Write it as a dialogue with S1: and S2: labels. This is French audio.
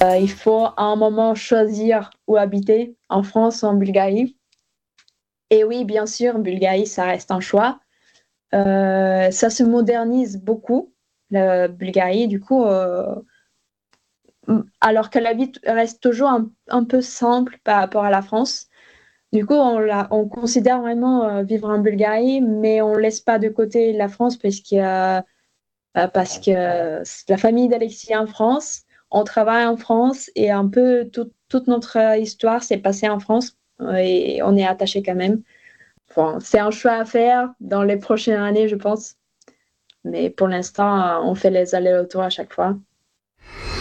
S1: Il faut à un moment choisir où habiter, en France ou en Bulgarie. Et oui, bien sûr, Bulgarie, ça reste un choix. Ça se modernise beaucoup, la Bulgarie. Du coup, alors que la vie reste toujours un peu simple par rapport à la France. Du coup, on considère vraiment vivre en Bulgarie, mais on ne laisse pas de côté la France parce que la famille d'Alexis est en France, on travaille en France et un peu toute notre histoire s'est passée en France et on est attaché quand même. Bon, c'est un choix à faire dans les prochaines années, je pense. Mais pour l'instant, on fait les allers-retours à chaque fois.